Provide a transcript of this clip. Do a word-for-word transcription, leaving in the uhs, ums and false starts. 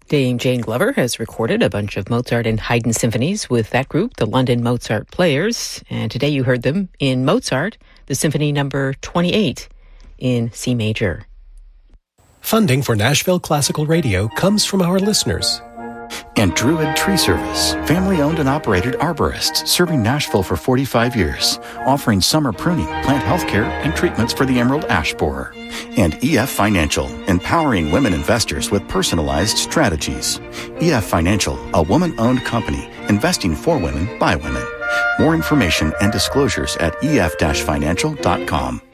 Dame Jane Glover has recorded a bunch of Mozart and Haydn symphonies with that group, the London Mozart Players. And today you heard them in Mozart, the Symphony Number twenty-eight in C major. Funding for Nashville Classical Radio comes from our listeners. And Druid Tree Service, family-owned and operated arborists serving Nashville for forty-five years, offering summer pruning, plant health care, and treatments for the emerald ash borer. And E F Financial, empowering women investors with personalized strategies. E F Financial, a woman-owned company, investing for women by women. More information and disclosures at E F financial dot com.